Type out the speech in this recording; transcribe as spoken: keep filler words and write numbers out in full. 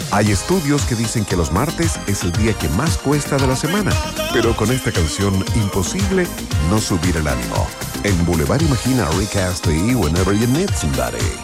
Hay estudios que dicen que los martes es el día que más cuesta de la semana, pero con esta canción imposible no subir el ánimo. En Boulevard Imagina Rick Astley, Whenever You Need Somebody.